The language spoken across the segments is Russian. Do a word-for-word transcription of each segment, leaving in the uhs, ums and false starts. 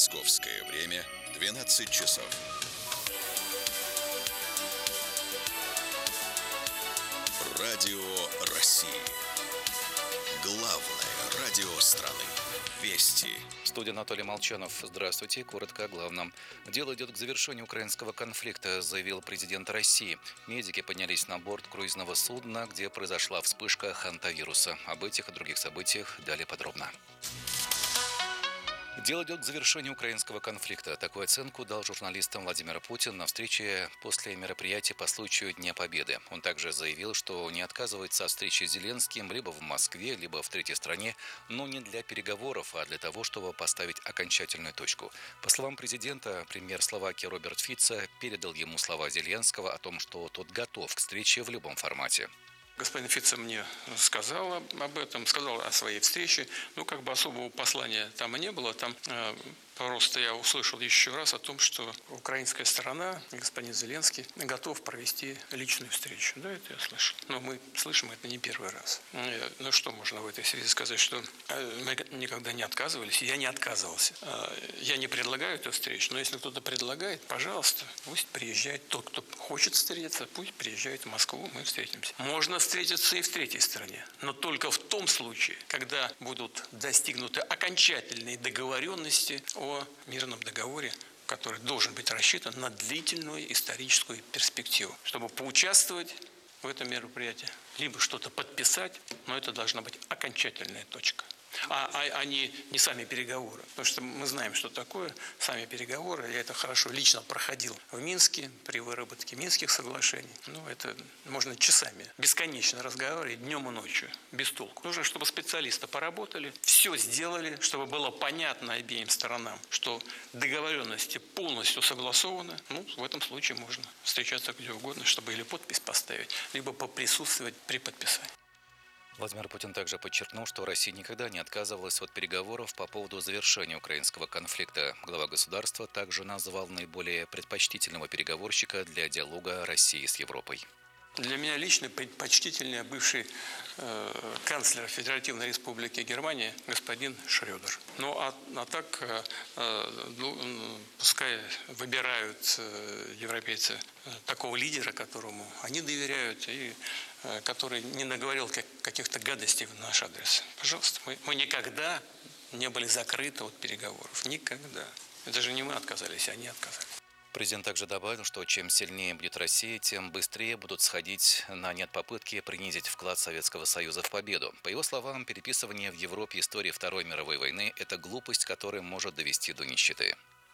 Московское время двенадцать часов. Радио России. Главное радио страны. Вести. Студия Анатолий Молчанов. Здравствуйте. Коротко о главном. Дело идет к завершению украинского конфликта, заявил президент России. Медики поднялись на борт круизного судна, где произошла вспышка хантавируса. Об этих и других событиях далее подробно. Дело идет к завершению украинского конфликта. Такую оценку дал журналистам Владимир Путин на встрече после мероприятия по случаю Дня Победы. Он также заявил, что не отказывается от встречи с Зеленским либо в Москве, либо в третьей стране, но не для переговоров, а для того, чтобы поставить окончательную точку. По словам президента, премьер Словакии Роберт Фицо передал ему слова Зеленского о том, что тот готов к встрече в любом формате. Господин Фицо мне сказал об этом, сказал о своей встрече. Ну, как бы особого послания там и не было. Там э, просто я услышал еще раз о том, что украинская сторона, господин Зеленский, готов провести личную встречу. Да, это я слышал. Но мы слышим это не первый раз. Э, ну, что можно в этой связи сказать, что э, мы никогда не отказывались, я не отказывался. Э, я не предлагаю эту встречу, но если кто-то предлагает, пожалуйста, пусть приезжает тот, кто хочет встретиться, пусть приезжает в Москву, мы встретимся. Можно встретиться и в третьей стране, но только в том случае, когда будут достигнуты окончательные договоренности о мирном договоре, который должен быть рассчитан на длительную историческую перспективу, чтобы поучаствовать в этом мероприятии, либо что-то подписать, но это должна быть окончательная точка. А, а, а не, не сами переговоры. Потому что мы знаем, что такое сами переговоры. Я это хорошо лично проходил в Минске при выработке Минских соглашений. Ну, это можно часами, бесконечно разговаривать днем и ночью, без толку. Нужно, чтобы специалисты поработали, все сделали, чтобы было понятно обеим сторонам, что договоренности полностью согласованы. Ну, в этом случае можно встречаться где угодно, чтобы или подпись поставить, либо поприсутствовать при подписании. Владимир Путин также подчеркнул, что Россия никогда не отказывалась от переговоров по поводу завершения украинского конфликта. Глава государства также назвал наиболее предпочтительного переговорщика для диалога России с Европой. Для меня лично предпочтительнее бывший э, канцлер Федеративной Республики Германия господин Шрёдер. Ну а, а так э, э, ну, пускай выбирают э, европейцы э, такого лидера, которому они доверяют и э, который не наговорил как, каких-то гадостей в наш адрес. Пожалуйста, мы, мы никогда не были закрыты от переговоров. Никогда. Это же не мы отказались, а они отказались. Президент также добавил, что чем сильнее будет Россия, тем быстрее будут сходить на нет попытки принизить вклад Советского Союза в победу. По его словам, переписывание в Европе истории Второй мировой войны – это глупость, которая может довести до нищеты.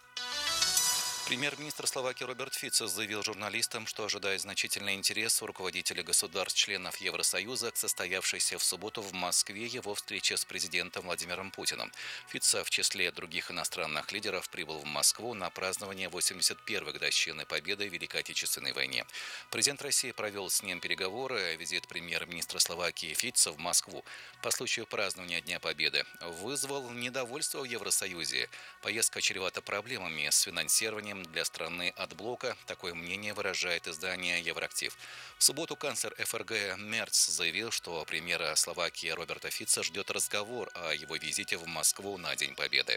Премьер-министр Словакии Роберт Фицо заявил журналистам, что ожидает значительный интерес у руководителей государств-членов Евросоюза к состоявшейся в субботу в Москве его встрече с президентом Владимиром Путиным. Фицо в числе других иностранных лидеров прибыл в Москву на празднование восемьдесят первой годовщины победы в Великой Отечественной войне. Президент России провел с ним переговоры. Визит премьер-министра Словакии Фицо в Москву по случаю празднования Дня Победы вызвал недовольство в Евросоюзе. Поездка чревата проблемами с финансированием для страны от блока. Такое мнение выражает издание «Евроактив». В субботу канцлер эф эр гэ Мерц заявил, что премьера Словакии Роберта Фицо ждет разговор о его визите в Москву на День Победы.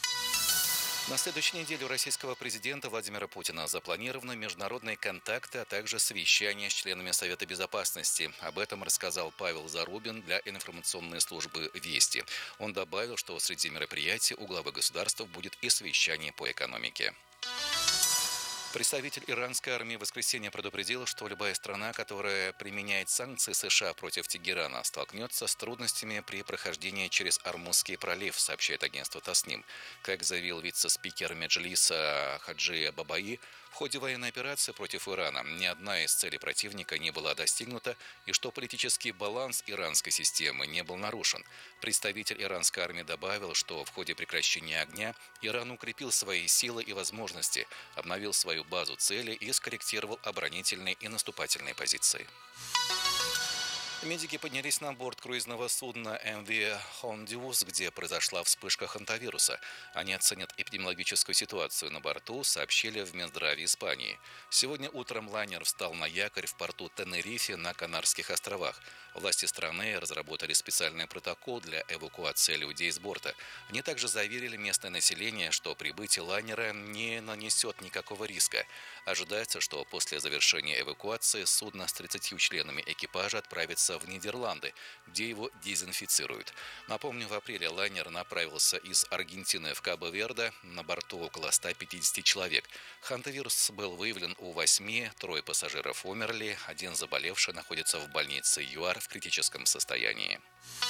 На следующей неделе у российского президента Владимира Путина запланированы международные контакты, а также совещания с членами Совета Безопасности. Об этом рассказал Павел Зарубин для информационной службы «Вести». Он добавил, что среди мероприятий у главы государства будет и совещание по экономике. Представитель иранской армии в воскресенье предупредил, что любая страна, которая применяет санкции США против Тегерана, столкнется с трудностями при прохождении через Ормузский пролив, сообщает агентство Тасним. Как заявил вице-спикер Меджлиса Хаджи Бабаи, в ходе военной операции против Ирана ни одна из целей противника не была достигнута и что политический баланс иранской системы не был нарушен. Представитель иранской армии добавил, что в ходе прекращения огня Иран укрепил свои силы и возможности, обновил свою базу целей и скорректировал оборонительные и наступательные позиции. Медики поднялись на борт круизного судна эм ви Хондиус, где произошла вспышка хантавируса. Они оценят эпидемиологическую ситуацию на борту, сообщили в Минздраве Испании. Сегодня утром лайнер встал на якорь в порту Тенерифе на Канарских островах. Власти страны разработали специальный протокол для эвакуации людей с борта. Они также заверили местное население, что прибытие лайнера не нанесет никакого риска. Ожидается, что после завершения эвакуации судно с тридцатью членами экипажа отправится в Нидерланды, где его дезинфицируют. Напомню, в апреле лайнер направился из Аргентины в Кабо-Верде. На борту около ста пятидесяти человек. Хантавирус был выявлен у восьми, трое пассажиров умерли, один заболевший находится в больнице ЮАР в критическом состоянии.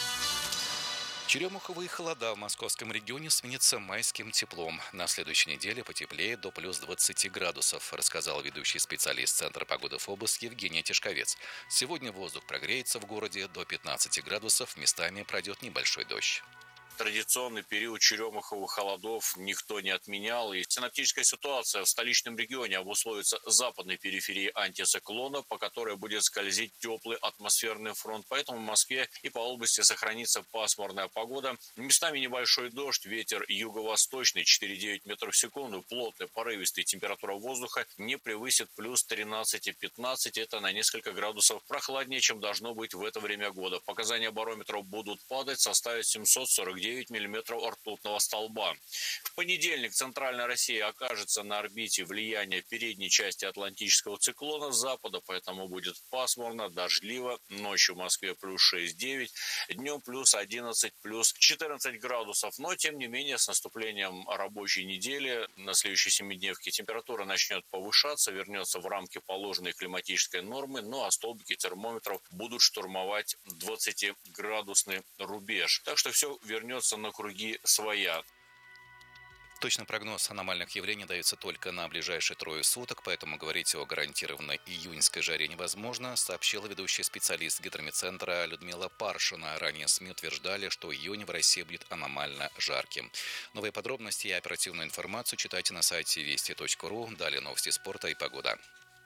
Черемуховые холода в московском регионе сменятся майским теплом. На следующей неделе потеплеет до плюс двадцати градусов, рассказал ведущий специалист Центра погоды ФОБОС Евгений Тишковец. Сегодня воздух прогреется в городе до пятнадцати градусов, местами пройдет небольшой дождь. Традиционный период черемуховых холодов никто не отменял. И синоптическая ситуация в столичном регионе обусловится западной периферией антициклона, по которой будет скользить теплый атмосферный фронт. Поэтому в Москве и по области сохранится пасмурная погода. Местами небольшой дождь, ветер юго-восточный четыре-девять метров в секунду, плотный, порывистый. Температура воздуха не превысит плюс тринадцать-пятнадцать. Это на несколько градусов прохладнее, чем должно быть в это время года. Показания барометров будут падать, составят семьсот сорок девять миллиметров ртутного столба. В понедельник центральная Россия окажется на орбите влияния передней части атлантического циклона с запада, поэтому будет пасмурно, дождливо. Ночью в Москве плюс шесть-девять, днем плюс одиннадцать, плюс четырнадцать градусов. Но, тем не менее, с наступлением рабочей недели на следующей семидневке температура начнет повышаться, вернется в рамки положенной климатической нормы, ну а столбики термометров будут штурмовать двадцатиградусный рубеж. Так что все вернется на круги своя. Точный прогноз аномальных явлений дается только на ближайшие трое суток, поэтому говорить о гарантированной июньской жаре невозможно, сообщила ведущий специалист гидрометцентра Людмила Паршина. Ранее СМИ утверждали, что июнь в России будет аномально жарким. Новые подробности и оперативную информацию читайте на сайте вести точка ру. Далее новости спорта и погода.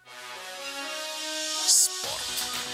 Спорт.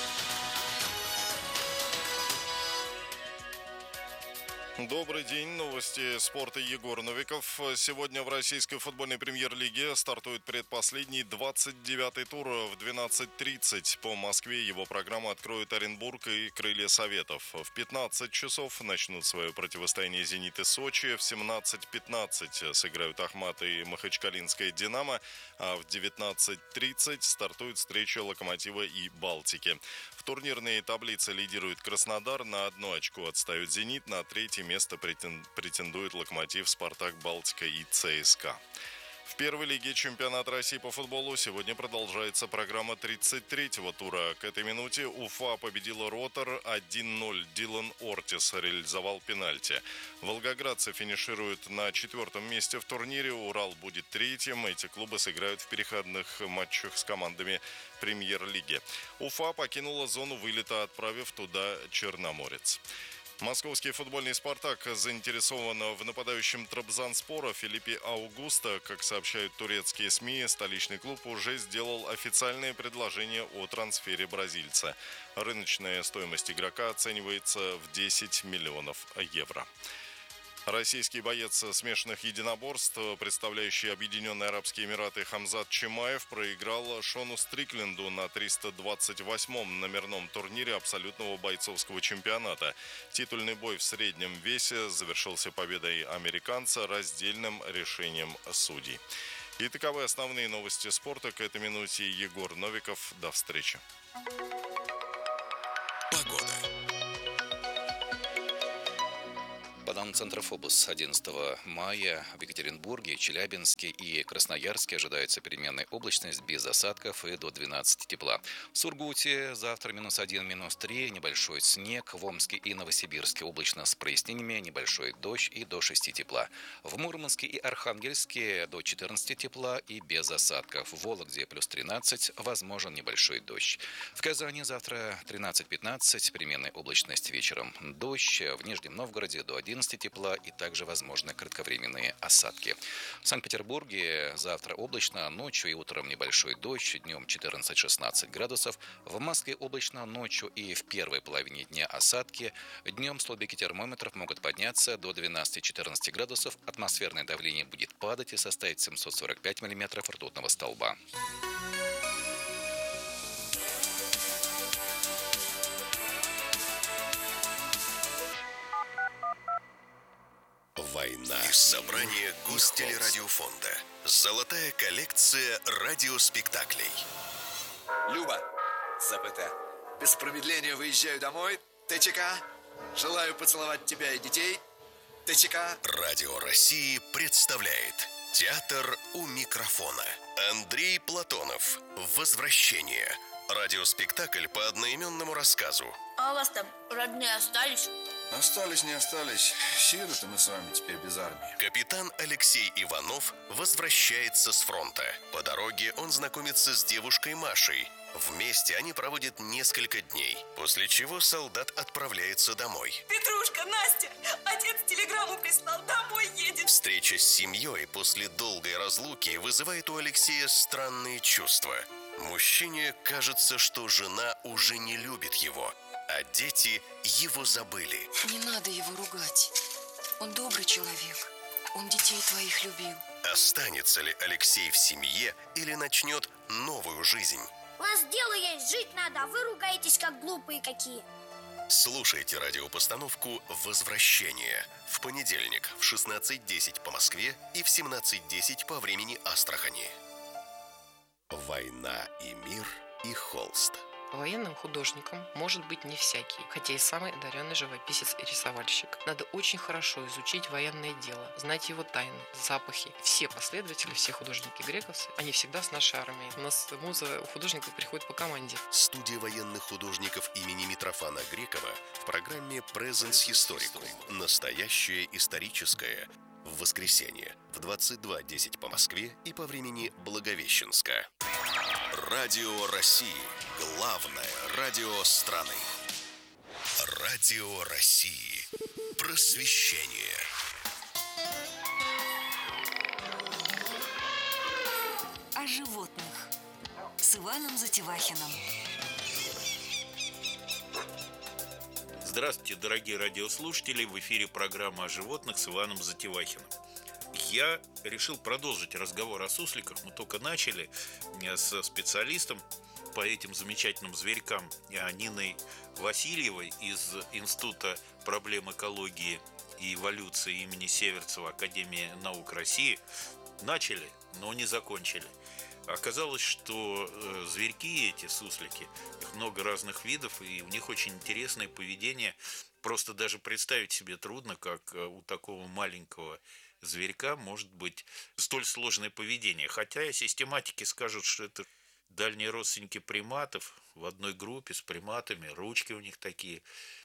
Добрый день. Новости спорта. Егор Новиков. Сегодня в российской футбольной премьер-лиге стартует предпоследний двадцать девятый тур в двенадцать тридцать. По Москве его программу откроют Оренбург и Крылья Советов. В пятнадцать часов начнут свое противостояние «Зенит» и «Сочи». В семнадцать пятнадцать сыграют «Ахмат» и «Махачкалинская Динамо. А в девятнадцать тридцать стартует встреча «Локомотива» и «Балтики». В турнирной таблице лидирует Краснодар. На одно очко отстает «Зенит». На третье место претендует «Локомотив», «Спартак», «Балтика» и «ЦСКА». В первой лиге чемпионата России по футболу сегодня продолжается программа тридцать третьего тура. К этой минуте Уфа победила «Ротор» один ноль. Дилан Ортис реализовал пенальти. Волгоградцы финишируют на четвертом месте в турнире. Урал будет третьим. Эти клубы сыграют в переходных матчах с командами премьер-лиги. Уфа покинула зону вылета, отправив туда Черноморец. Московский футбольный «Спартак» заинтересован в нападающем Трабзонспора Филиппе Аугусто. Как сообщают турецкие СМИ, столичный клуб уже сделал официальное предложение о трансфере бразильца. Рыночная стоимость игрока оценивается в десять миллионов евро. Российский боец смешанных единоборств, представляющий Объединенные Арабские Эмираты, Хамзат Чимаев проиграл Шону Стрикленду на триста двадцать восьмом номерном турнире абсолютного бойцовского чемпионата. Титульный бой в среднем весе завершился победой американца раздельным решением судей. И таковы основные новости спорта. К этой минуте Егор Новиков. До встречи. Погода. По данным Центра ФОБОС, одиннадцатого мая в Екатеринбурге, Челябинске и Красноярске ожидается переменная облачность без осадков и до двенадцати тепла. В Сургуте завтра минус один, минус три, небольшой снег. В Омске и Новосибирске облачно с прояснениями, небольшой дождь и до шести тепла. В Мурманске и Архангельске до четырнадцати тепла и без осадков. В Вологде плюс тринадцать, возможен небольшой дождь. В Казани завтра тринадцать-пятнадцать, переменная облачность вечером, дождь. В Нижнем Новгороде до одиннадцати области тепла и также возможны кратковременные осадки. В Санкт-Петербурге завтра облачно, ночью и утром небольшой дождь, днем четырнадцать-шестнадцать градусов. В Москве облачно, ночью и в первой половине дня осадки. Днем столбики термометров могут подняться до двенадцати-четырнадцати градусов. Атмосферное давление будет падать и составить семьсот сорок пять миллиметров ртутного столба. Война. Из собрания Гостелерадиофонда. Золотая коллекция радиоспектаклей. Люба, ЗПТ. Без промедления выезжаю домой. ТЧК. Желаю поцеловать тебя и детей. ТЧК. Радио России представляет «Театр у микрофона». Андрей Платонов. «Возвращение». Радиоспектакль по одноименному рассказу. А у вас там родные остались? Остались, не остались. Сироты мы с вами теперь без армии. Капитан Алексей Иванов возвращается с фронта. По дороге он знакомится с девушкой Машей. Вместе они проводят несколько дней, после чего солдат отправляется домой. Петрушка, Настя, отец телеграмму прислал, домой едет. Встреча с семьей после долгой разлуки вызывает у Алексея странные чувства. Мужчине кажется, что жена уже не любит его, а дети его забыли. Не надо его ругать. Он добрый человек. Он детей твоих любил. Останется ли Алексей в семье или начнет новую жизнь? У нас дело есть, жить надо, а вы ругаетесь, как глупые какие. Слушайте радиопостановку «Возвращение» в понедельник в шестнадцать десять по Москве и в семнадцать десять по времени Астрахани. «Война и мир» и «Холст». Военным художником может быть не всякий, хотя и самый одаренный живописец и рисовальщик. Надо очень хорошо изучить военное дело, знать его тайны, запахи. Все последователи, все художники грековцы, они всегда с нашей армией. У нас муза у художников приходит по команде. Студия военных художников имени Митрофана Грекова в программе «Presence Historicum». Настоящее историческое. В воскресенье в двадцать два десять по Москве и по времени Благовещенска. Радио России. Главное радио страны. Радио России. Просвещение. О животных с Иваном Затевахиным. Здравствуйте, дорогие радиослушатели! В эфире программа о животных с Иваном Затевахиным. Я решил продолжить разговор о сусликах. Мы только начали со специалистом по этим замечательным зверькам Ниной Васильевой из Института проблем экологии и эволюции имени Северцева Академии наук России. Начали, но не закончили. Оказалось, что э, зверьки эти, суслики, их много разных видов, и у них очень интересное поведение. Просто даже представить себе трудно, как у такого маленького зверька может быть столь сложное поведение. Хотя систематики скажут, что это дальние родственники приматов в одной группе с приматами, ручки у них такие,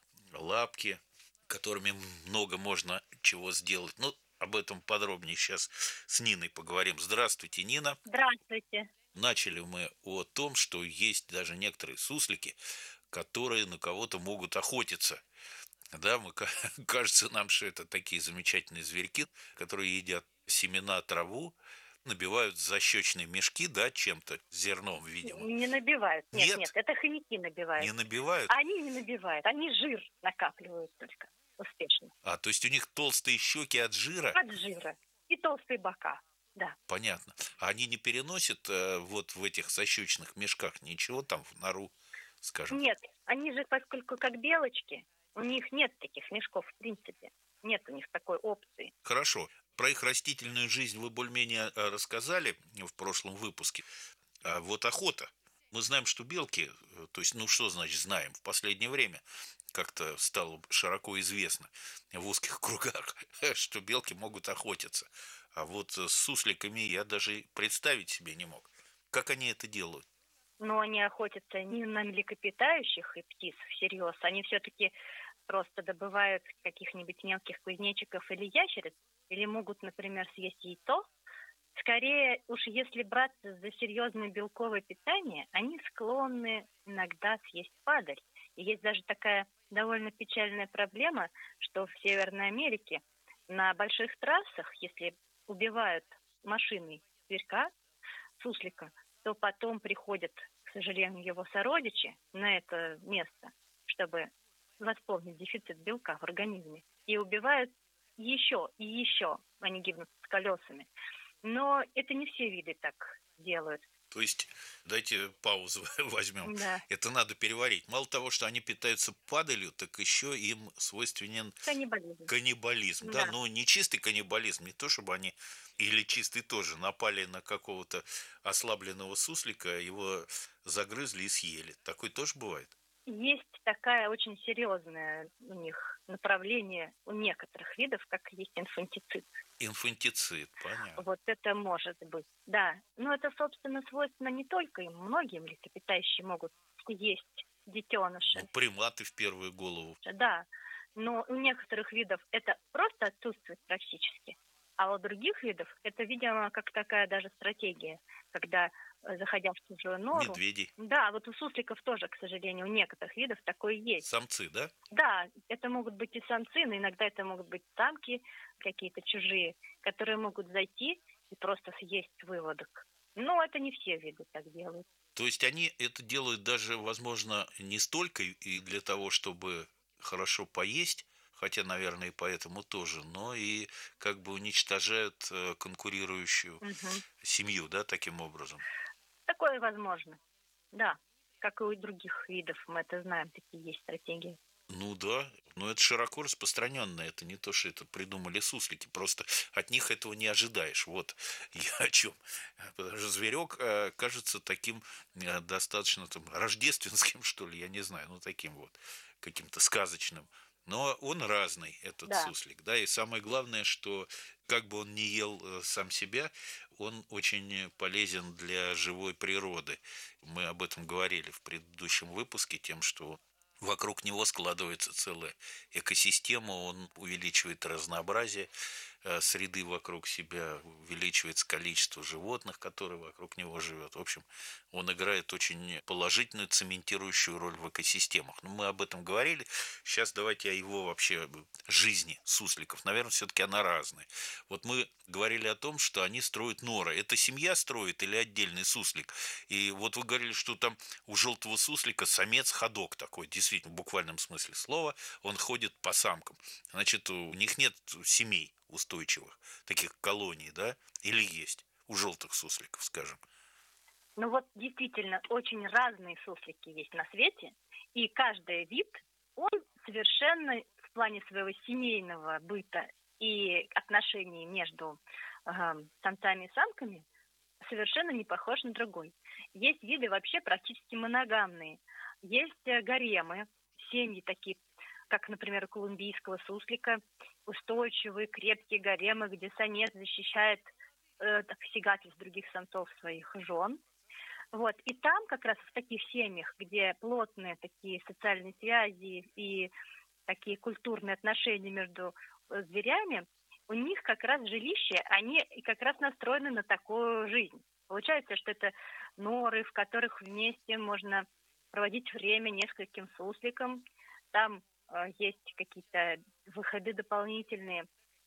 лапки, которыми много можно чего сделать. Ну, об этом подробнее сейчас с Ниной поговорим. Здравствуйте, Нина. Здравствуйте. Начали мы о том, что есть даже некоторые суслики, которые на кого-то могут охотиться. Да, мы, кажется нам, что это такие замечательные зверьки, которые едят семена, траву, набивают защечные мешки, да, чем-то, зерном, видимо. Не набивают. Нет, нет, нет, это хомяки набивают. Не набивают? Они не набивают, они жир накапливают только успешно. А, то есть у них толстые щеки от жира? От жира. И толстые бока, да. Понятно. А они не переносят э, вот в этих защечных мешках ничего там в нору, скажем? Нет, они же, поскольку как белочки, у них нет таких мешков в принципе. Нет у них такой опции. Хорошо. Про их растительную жизнь вы более-менее рассказали в прошлом выпуске. А вот охота. Мы знаем, что белки, то есть, ну что значит знаем, в последнее время как-то стало широко известно в узких кругах, что белки могут охотиться. А вот с сусликами я даже представить себе не мог. Как они это делают? Ну, они охотятся не на млекопитающих и птиц всерьез. Они все-таки просто добывают каких-нибудь мелких кузнечиков или ящериц, или могут, например, съесть яйцо. Скорее, уж если браться за серьезное белковое питание, они склонны иногда съесть падаль. И есть даже такая довольно печальная проблема, что в Северной Америке на больших трассах, если убивают машиной зверька, суслика, то потом приходят, к сожалению, его сородичи на это место, чтобы восполнить дефицит белка в организме, и убивают еще и еще, они гибнут с колесами. Но это не все виды так делают. То есть, дайте паузу возьмем. Да. Это надо переварить. Мало того, что они питаются падалью, так еще им свойственен каннибализм. каннибализм. Да. Да, но не чистый каннибализм, не то, чтобы они, или чистый тоже, напали на какого-то ослабленного суслика, его загрызли и съели. Такое тоже бывает? Есть такая очень серьезное у них направление у некоторых видов, как есть инфантицид. Инфантицид, понятно. Вот это может быть, да. Но это, собственно, свойственно не только им. Многие млекопитающие могут есть детеныши. Ну, приматы в первую голову. Да, но у некоторых видов это просто отсутствует практически. А у других видов это, видимо, как такая даже стратегия, когда, заходя в чужую нору... Медведи. Да, вот у сусликов тоже, к сожалению, у некоторых видов такое есть. Самцы, да? Да, это могут быть и самцы, но иногда это могут быть самки какие-то чужие, которые могут зайти и просто съесть выводок. Но это не все виды так делают. То есть они это делают даже, возможно, не столько и для того, чтобы хорошо поесть, хотя, наверное, и поэтому тоже, но и как бы уничтожают конкурирующую угу. семью, да, таким образом? Такое возможно, да. Как и у других видов, мы это знаем, такие есть стратегии. Ну да, но это широко распространенно, это не то, что это придумали суслики, просто от них этого не ожидаешь. Вот я о чем. Потому что зверек кажется таким достаточно там, рождественским, что ли, я не знаю, ну таким вот, каким-то сказочным. Но он разный, этот да. суслик, да, и самое главное, что как бы он ни ел сам себя, он очень полезен для живой природы. Мы об этом говорили в предыдущем выпуске, тем, что вокруг него складывается целая экосистема, он увеличивает разнообразие среды вокруг себя, увеличивается количество животных, которые вокруг него живет. В общем, он играет очень положительную, цементирующую роль в экосистемах. Но мы об этом говорили. Сейчас давайте о его вообще жизни сусликов. Наверное, все-таки она разная. Вот мы говорили о том, что они строят норы. Это семья строит или отдельный суслик? И вот вы говорили, что там у желтого суслика самец-ходок такой, действительно, в буквальном смысле слова. Он ходит по самкам. Значит, у них нет семей устойчивых, таких колоний, да? Или есть у желтых сусликов, скажем? Ну вот действительно очень разные суслики есть на свете, и каждый вид, он совершенно в плане своего семейного быта и отношений между э, самцами и самками совершенно не похож на другой. Есть виды вообще практически моногамные, есть гаремы, семьи такие, как, например, у колумбийского суслика, устойчивые, крепкие гаремы, где самец защищает э, посягательств других самцов своих жен. Вот. И там как раз в таких семьях, где плотные такие социальные связи и такие культурные отношения между зверями, у них как раз жилища, они как раз настроены на такую жизнь. Получается, что это норы, в которых вместе можно проводить время нескольким сусликам. Там есть какие-то выходы дополнительные.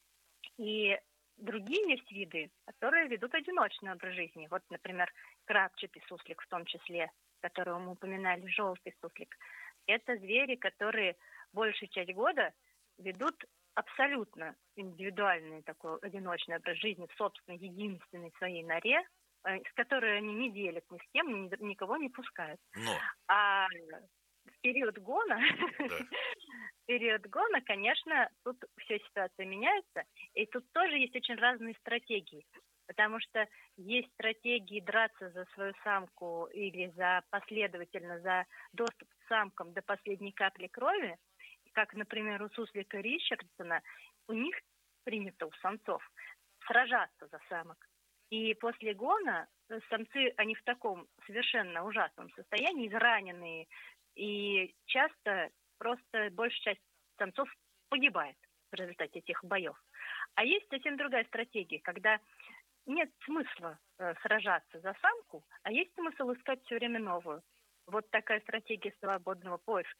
И другие есть виды, которые ведут одиночный образ жизни. Вот, например, крапчатый суслик в том числе, которого мы упоминали, желтый суслик. Это звери, которые большую часть года ведут абсолютно индивидуальный такой одиночный образ жизни в собственной единственной своей норе, с которой они не делят ни с кем, никого не пускают. Но. А в период гона, да. в период гона, конечно, тут вся ситуация меняется, и тут тоже есть очень разные стратегии, потому что есть стратегии драться за свою самку или за последовательно за доступ к самкам до последней капли крови, как, например, у суслика Ричардсона, у них принято у самцов сражаться за самок. И после гона самцы, они в таком совершенно ужасном состоянии, израненные, и часто просто большая часть самцов погибает в результате этих боев. А есть совсем другая стратегия, когда нет смысла э, сражаться за самку, а есть смысл искать все время новую. Вот такая стратегия свободного поиска.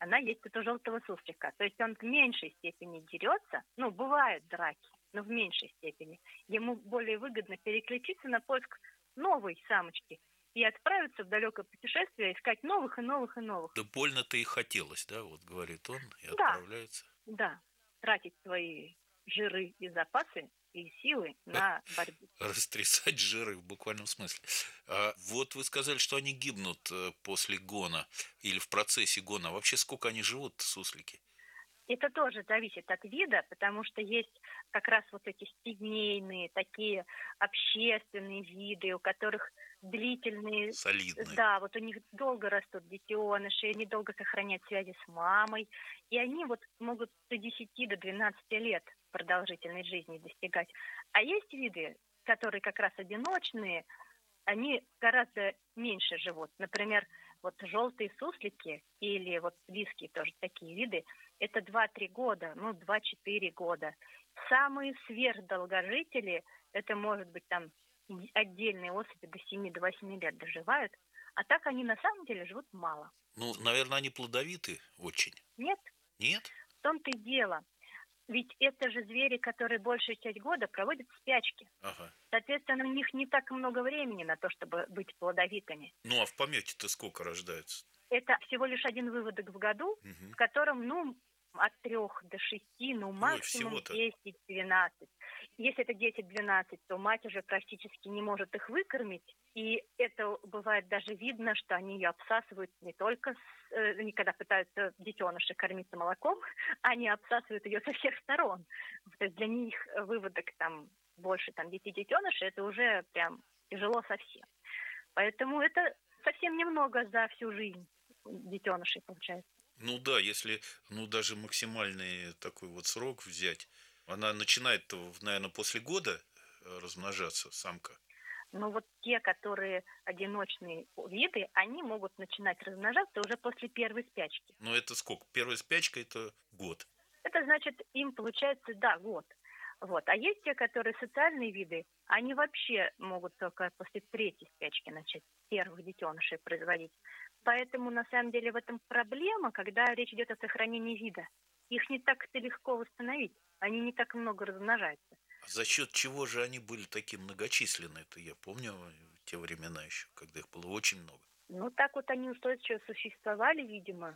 она есть вот у желтого суслика. То есть он в меньшей степени дерется, ну, бывают драки, но в меньшей степени. Ему более выгодно переключиться на поиск новой самочки и отправиться в далекое путешествие, искать новых и новых и новых. Да больно-то и хотелось, да, вот говорит он, и Да. отправляется. Да, тратить свои жиры и запасы и силы на борьбу. Растрясать жиры в буквальном смысле. А вот вы сказали, что они гибнут после гона или в процессе гона. А вообще сколько они живут, суслики? Это тоже зависит от вида, потому что есть как раз вот эти стигнейные, такие общественные виды, у которых длительные... Солидные. Да, вот у них долго растут детеныши, они долго сохраняют связи с мамой, и они вот могут до десяти, до двенадцати лет продолжительной жизни достигать. А есть виды, которые как раз одиночные, они гораздо меньше живут. Например, вот желтые суслики или вот виски тоже такие виды, это два-три года, ну, два-четыре года. Самые сверхдолгожители, это может быть там отдельные особи до семи, до восьми лет доживают, а так они на самом деле живут мало. Ну, наверное, они плодовиты очень. Нет. Нет? В том-то и дело. Ведь это же звери, которые большую часть года проводят в спячке. Ага. Соответственно, у них не так много времени на то, чтобы быть плодовитыми. Ну, а в помете-то сколько рождается? Это всего лишь один выводок в году, угу. в котором, ну, от трех до шести, ну, максимум десять-двенадцать. Если это десять-двенадцать, то мать уже практически не может их выкормить. И это бывает даже видно, что они ее обсасывают не только, с, э, когда пытаются детеныши кормиться молоком, они обсасывают ее со всех сторон. То есть для них выводок там больше там, десяти детенышей, это уже прям тяжело совсем. Поэтому это совсем немного за всю жизнь детенышей получается. Ну да, если ну даже максимальный такой вот срок взять, она начинает, наверное, после года размножаться, самка. Ну вот те, которые одиночные виды, они могут начинать размножаться уже после первой спячки. Ну это сколько? Первая спячка это год. Это значит, им получается, да, год. Вот. А есть те, которые социальные виды, они вообще могут только после третьей спячки начать первых детенышей производить. Поэтому, на самом деле, в этом проблема, когда речь идет о сохранении вида. Их не так-то легко восстановить, они не так много размножаются. А за счет чего же они были такие многочисленные? Это я помню в те времена еще, когда их было очень много. Ну, так вот они устойчиво существовали, видимо.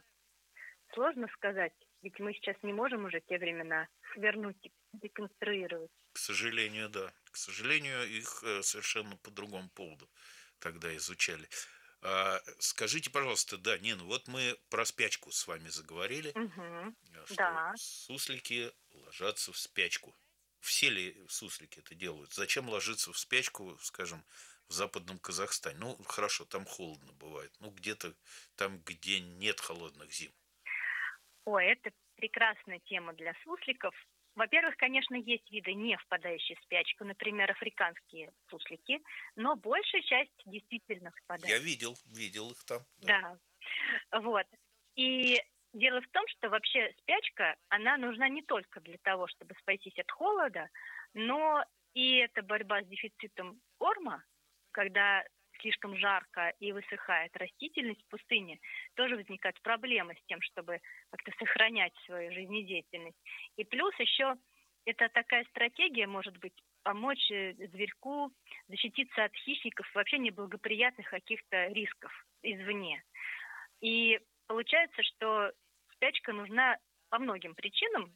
Сложно сказать, ведь мы сейчас не можем уже те времена вернуть и деконструировать. К сожалению, да. К сожалению, их совершенно по другому поводу тогда изучали. А, скажите, пожалуйста, да, Нина, вот мы про спячку с вами заговорили, угу, что да. суслики ложатся в спячку. Все ли суслики это делают? Зачем ложиться в спячку, скажем, в западном Казахстане? Ну, хорошо, там холодно бывает. Ну, где-то там, где нет холодных зим. Ой, это прекрасная тема для сусликов. Во-первых, конечно, есть виды, не впадающие в спячку, например, африканские суслики, но большая часть действительно впадает. Я видел, видел их там. Да. да, вот. И дело в том, что вообще спячка, она нужна не только для того, чтобы спастись от холода, но и это борьба с дефицитом корма, когда слишком жарко и высыхает растительность в пустыне, тоже возникают проблемы с тем, чтобы как-то сохранять свою жизнедеятельность. И плюс еще это такая стратегия, может быть, помочь зверьку защититься от хищников, вообще неблагоприятных каких-то рисков извне. И получается, что спячка нужна по многим причинам,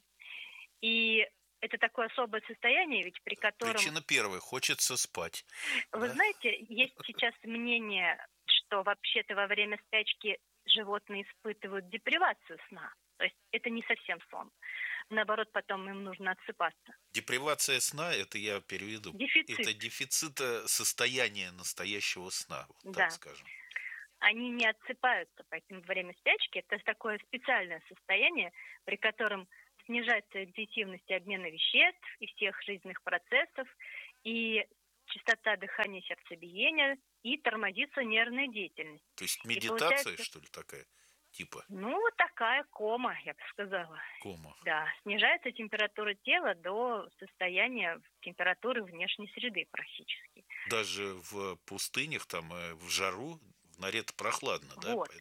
и это такое особое состояние, ведь при котором... Причина первая – хочется спать. Вы да? знаете, есть сейчас мнение, что вообще-то во время спячки животные испытывают депривацию сна. То есть это не совсем сон. Наоборот, потом им нужно отсыпаться. Депривация сна – это я переведу. Дефицит. Это дефицит состояния настоящего сна, вот да. так скажем. Они не отсыпаются, поэтому во время спячки это такое специальное состояние, при котором снижается интенсивность обмена веществ и всех жизненных процессов, и частота дыхания, сердцебиения, и тормозится нервная деятельность. То есть медитация, получается, что ли, такая? Типа? Ну, вот такая кома, я бы сказала. Кома. Да, снижается температура тела до состояния температуры внешней среды практически. Даже в пустынях, там, в жару, в норе-то прохладно, вот. да? Поэтому...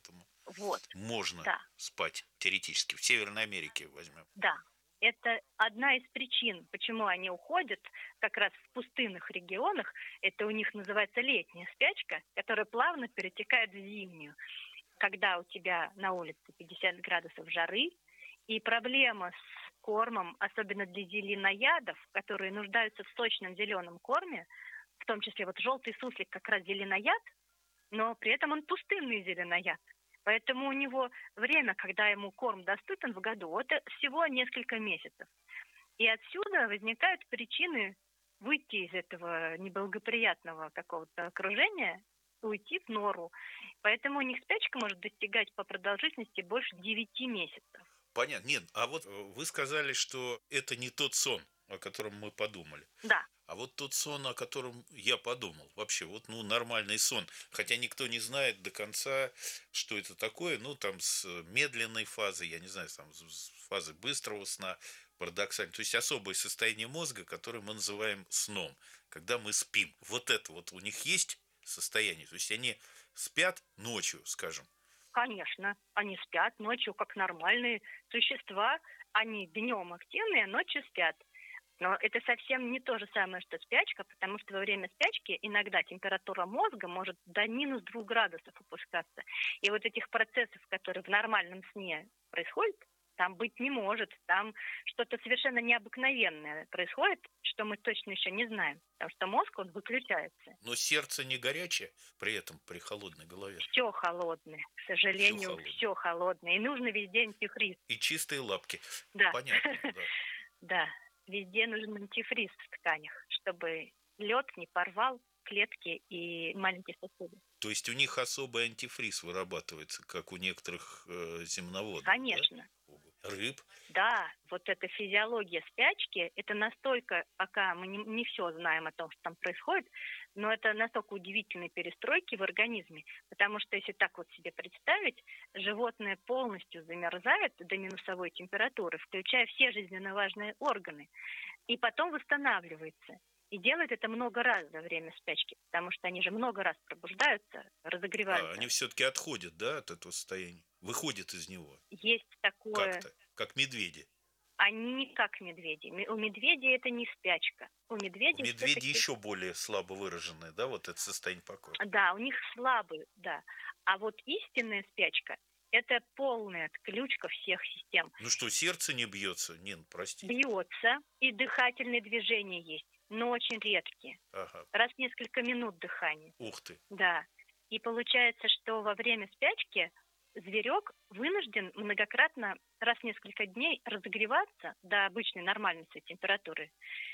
Вот. Можно да. спать теоретически. В Северной Америке возьмем. Да. Это одна из причин, почему они уходят как раз в пустынных регионах. Это у них называется летняя спячка, которая плавно перетекает в зимнюю. Когда у тебя на улице пятьдесят градусов жары, и проблема с кормом, особенно для зеленоядов, которые нуждаются в сочном зеленом корме, в том числе вот желтый суслик как раз зеленояд, но при этом он пустынный зеленояд. Поэтому у него время, когда ему корм доступен в году, это всего несколько месяцев. И отсюда возникают причины выйти из этого неблагоприятного какого-то окружения, уйти в нору. Поэтому у них спячка может достигать по продолжительности больше девяти месяцев. Понятно. Нет, а вот вы сказали, что это не тот сон, о котором мы подумали. Да. А вот тот сон, о котором я подумал, вообще, вот, ну, нормальный сон, хотя никто не знает до конца, что это такое, ну, там, с медленной фазой, я не знаю, там, с фазы быстрого сна, парадоксально, то есть особое состояние мозга, которое мы называем сном, когда мы спим. Вот это вот у них есть состояние, то есть они спят ночью, скажем. Конечно, они спят ночью, как нормальные существа, они днем активные, а ночью спят. Но это совсем не то же самое, что спячка, потому что во время спячки иногда температура мозга может до минус двух градусов опускаться. И вот этих процессов, которые в нормальном сне происходят, там быть не может. Там что-то совершенно необыкновенное происходит, что мы точно еще не знаем. Потому что мозг, он выключается. Но сердце не горячее при этом, при холодной голове. Все холодное. К сожалению, все, все холодное. И нужно везде антифриз. И чистые лапки. Да. Понятно, да. Да. Везде нужен антифриз в тканях, чтобы лед не порвал клетки и маленькие сосуды. То есть у них особый антифриз вырабатывается, как у некоторых э, земноводных? Конечно. Да? Рыб? Да, вот эта физиология спячки, это настолько, пока мы не, не все знаем о том, что там происходит, но это настолько удивительные перестройки в организме, потому что если так вот себе представить, животное полностью замерзает до минусовой температуры, включая все жизненно важные органы, и потом восстанавливается. И делает это много раз за время спячки, потому что они же много раз пробуждаются, разогреваются. А, они все-таки отходят, да, от этого состояния? Выходят из него? Есть такое... Как-то, как медведи? Они не как медведи. У медведей это не спячка. У медведей, у медведей еще более слабо выраженное, да, вот это состояние покоя? Да, у них слабый, да. А вот истинная спячка – это полная отключка всех систем. Ну что, сердце не бьется? Нин, прости. Бьется, и дыхательные движения есть, но очень редкие. Ага. Раз в несколько минут дыхания. Ух ты. Да. И получается, что во время спячки зверек вынужден многократно, раз в несколько дней, разогреваться до обычной нормальной своей температуры.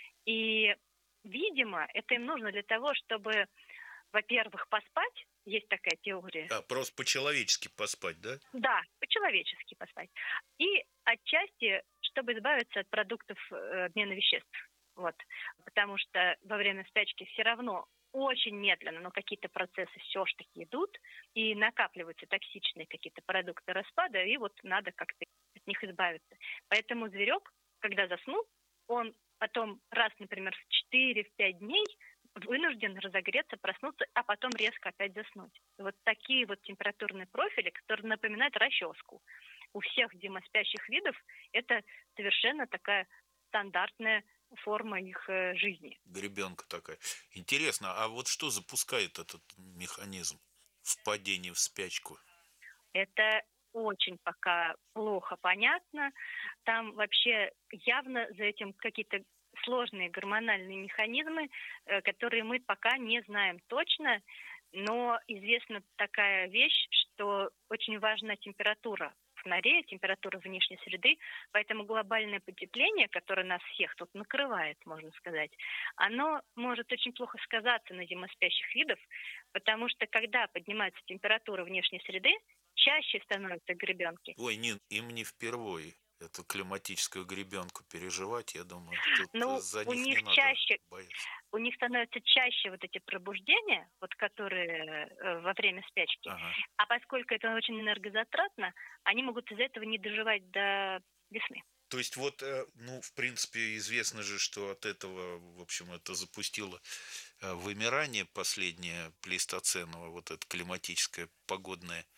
И, видимо, это им нужно для того, чтобы, во-первых, поспать. Есть такая теория. А, просто по-человечески поспать, да? Да, по-человечески поспать. И отчасти, чтобы избавиться от продуктов обмена веществ. Вот. Потому что во время спячки все равно очень медленно, но какие-то процессы все-таки идут, и накапливаются токсичные какие-то продукты распада, и вот надо как-то от них избавиться. Поэтому зверек, когда заснул, он потом раз, например, в четыре-пять дней вынужден разогреться, проснуться, а потом резко опять заснуть. Вот такие вот температурные профили, которые напоминают расческу. У всех зимоспящих видов это совершенно такая стандартная форма их жизни. Гребенка такая. Интересно, а вот что запускает этот механизм впадения в спячку? Это очень пока плохо понятно. Там вообще явно за этим какие-то сложные гормональные механизмы, которые мы пока не знаем точно, но известна такая вещь, что очень важна температура в норе, температура внешней среды, поэтому глобальное потепление, которое нас всех тут накрывает, можно сказать, оно может очень плохо сказаться на зимоспящих видов, потому что когда поднимается температура внешней среды, чаще становятся гребенки. Ой, Нин, им не впервые эту климатическую гребенку переживать, я думаю, тут ну, за у них них не чаще, надо бояться. У них становятся чаще вот эти пробуждения, вот которые э, во время спячки. Ага. А поскольку это очень энергозатратно, они могут из-за этого не доживать до весны. То есть вот, ну, в принципе, известно же, что от этого, в общем, это запустило вымирание последнее плейстоценовое, вот это климатическое, погодное.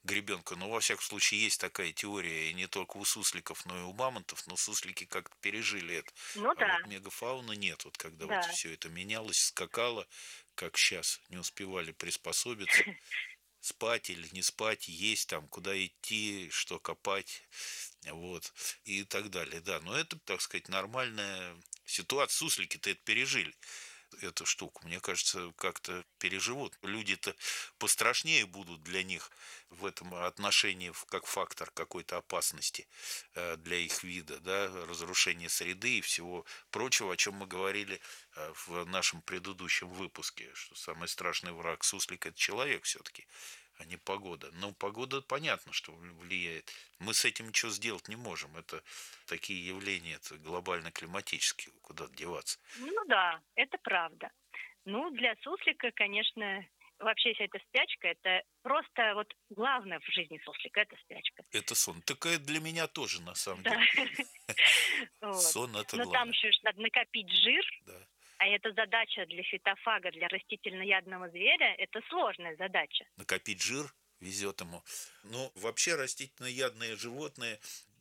гребенка. Но, во всяком случае, есть такая теория, и не только у сусликов, но и у мамонтов, но суслики как-то пережили это. Ну а да. вот мегафауны нет. Вот когда Да. вот все это менялось, скакало, как сейчас, не успевали приспособиться, спать или не спать, есть там, куда идти, что копать, вот, и так далее. Да, но это, так сказать, нормальная ситуация. Суслики-то это пережили, эту штуку. Мне кажется, как-то переживут. Люди-то пострашнее будут для них в этом отношении, как фактор какой-то опасности для их вида, да, разрушения среды и всего прочего, о чем мы говорили в нашем предыдущем выпуске, что самый страшный враг суслика – это человек все-таки, а не погода. Но погода, понятно, что влияет. Мы с этим ничего сделать не можем. Это такие явления, это глобально-климатические, куда деваться. Ну да, это правда. Ну, для суслика, конечно, вообще вся эта спячка, это просто вот главное в жизни суслика, это спячка. Это сон. Так это для меня тоже, на самом деле. Сон – это главное. Но там еще надо накопить жир. А эта задача для фитофага, для растительноядного зверя, это сложная задача. Накопить жир везет ему. Но вообще растительноядные животные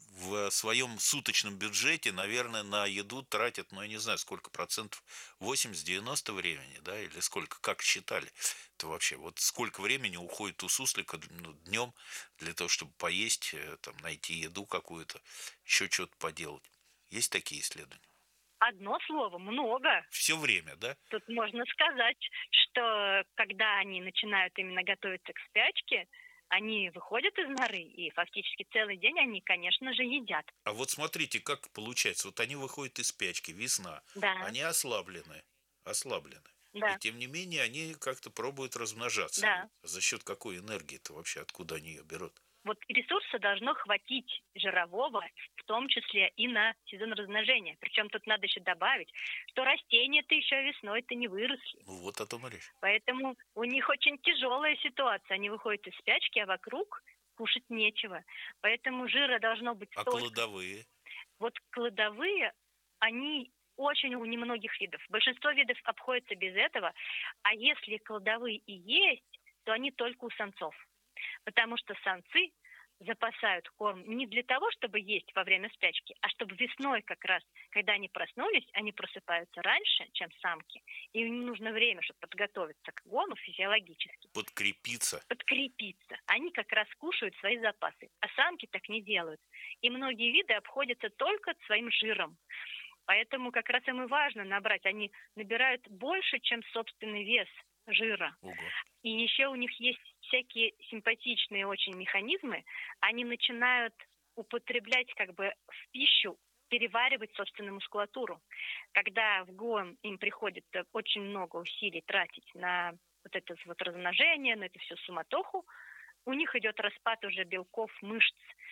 в своем суточном бюджете, наверное, на еду тратят, ну, я не знаю, сколько процентов, восемьдесят-девяносто времени, да, или сколько, как считали. Это вообще, вот сколько времени уходит у суслика, ну, днем для того, чтобы поесть, там, найти еду какую-то, еще что-то поделать. Есть такие исследования? Одно слово, много. Все время, да? Тут можно сказать, что когда они начинают именно готовиться к спячке, они выходят из норы, и фактически целый день они, конечно же, едят. А вот смотрите, как получается. Вот они выходят из спячки, весна. Да. Они ослаблены, ослаблены. Да. И тем не менее они как-то пробуют размножаться. Да. За счет какой энергии-то вообще, откуда они ее берут? Вот ресурса должно хватить жирового, в том числе и на сезон размножения. Причем тут надо еще добавить, что растения-то еще весной-то не выросли. Ну вот о том и речь. Поэтому у них очень тяжелая ситуация. Они выходят из спячки, а вокруг кушать нечего. Поэтому жира должно быть а столько. А кладовые? Вот кладовые, они очень у немногих видов. Большинство видов обходится без этого. А если кладовые и есть, то они только у самцов. Потому что самцы запасают корм не для того, чтобы есть во время спячки, а чтобы весной как раз, когда они проснулись, они просыпаются раньше, чем самки, и им нужно время, чтобы подготовиться к гону физиологически. Подкрепиться. Подкрепиться. Они как раз кушают свои запасы, а самки так не делают. И многие виды обходятся только своим жиром. Поэтому как раз им и важно набрать. Они набирают больше, чем собственный вес жира. Ого. И еще у них есть всякие симпатичные очень механизмы. Они начинают употреблять как бы в пищу, переваривать собственную мускулатуру. Когда в гон им приходится очень много усилий тратить на вот это вот размножение, на эту всю суматоху, у них идет распад уже белков, мышц,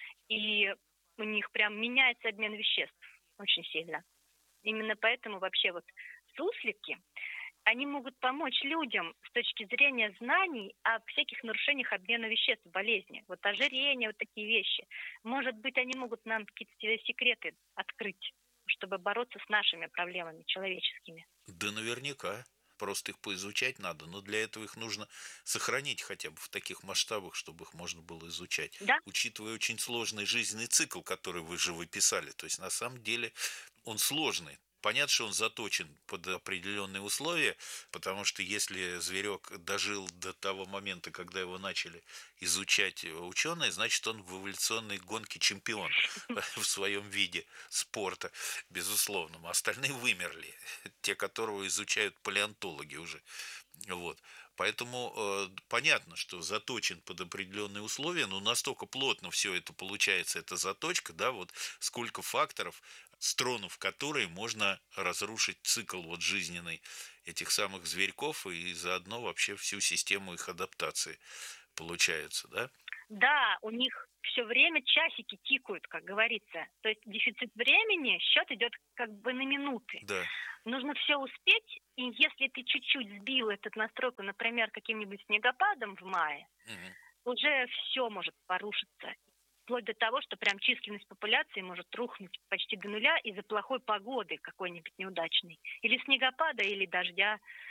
и у них прям меняется обмен веществ очень сильно. Именно поэтому вообще вот суслики, они могут помочь людям с точки зрения знаний о всяких нарушениях обмена веществ, болезни. Вот ожирение, вот такие вещи. Может быть, они могут нам какие-то секреты открыть, чтобы бороться с нашими проблемами человеческими. Да наверняка. Просто их поизучать надо, но для этого их нужно сохранить хотя бы в таких масштабах, чтобы их можно было изучать. Да? Учитывая очень сложный жизненный цикл, который вы же выписали. То есть, на самом деле, он сложный. Понятно, что он заточен под определенные условия, потому что если зверек дожил до того момента, когда его начали изучать ученые, значит, он в эволюционной гонке чемпион в своем виде спорта, безусловно. А остальные вымерли, те, которого изучают палеонтологи уже. Вот. Поэтому э, понятно, что заточен под определенные условия, но настолько плотно все это получается, эта заточка, да, вот сколько факторов, стронув которые можно разрушить цикл вот жизненный этих самых зверьков и заодно вообще всю систему их адаптации получается, да? Да, у них все время часики тикают, как говорится. То есть дефицит времени, счет идет как бы на минуты. Да. Нужно все успеть, и если ты чуть-чуть сбил эту настройку, например, каким-нибудь снегопадом в мае, угу. уже все может порушиться. Вплоть до того, что прям численность популяции может рухнуть почти до нуля из-за плохой погоды какой-нибудь неудачной. Или снегопада, или дождя.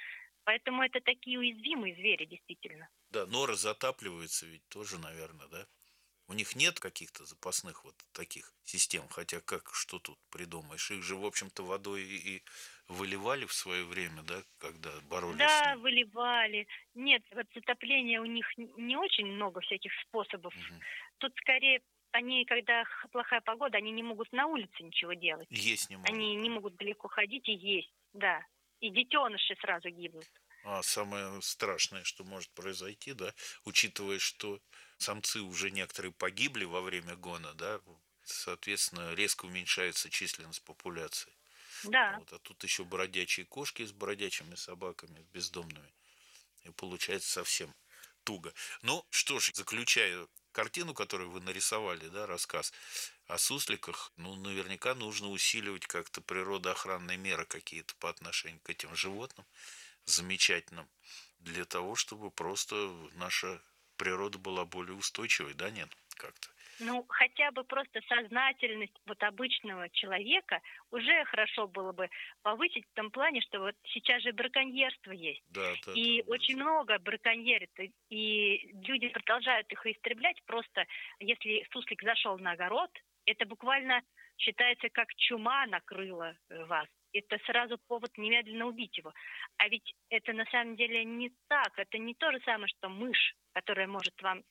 Поэтому это такие уязвимые звери, действительно. Да, норы затапливаются ведь тоже, наверное, да? У них нет каких-то запасных вот таких систем, хотя как, что тут придумаешь? Их же, в общем-то, водой и выливали в свое время, да, когда боролись Да, с ним. выливали. Нет, вот затопления у них не очень много всяких способов. Угу. Тут скорее они, когда плохая погода, они не могут на улице ничего делать. Есть не могут. Они не могут далеко ходить и есть, да. И детеныши сразу гибнут. А самое страшное, что может произойти, да, учитывая, что самцы уже некоторые погибли во время гона, да, соответственно, резко уменьшается численность популяции. Да. Вот, а тут еще бродячие кошки с бродячими собаками, бездомными. И получается совсем туго. Ну, что ж, заключая картину, которую вы нарисовали, да, рассказ о сусликах, ну, наверняка нужно усиливать как-то природоохранные меры какие-то по отношению к этим животным замечательным, для того, чтобы просто наша природа была более устойчивой, да, нет, как-то? Ну, хотя бы просто сознательность вот обычного человека уже хорошо было бы повысить в том плане, что вот сейчас же браконьерство есть. Да, да, и да, очень много браконьерит, и люди продолжают их истреблять. Просто если суслик зашел на огород, это буквально считается как чума накрыла вас. Это сразу повод немедленно убить его. А ведь это на самом деле не так. Это не то же самое, что мышь, которая может вам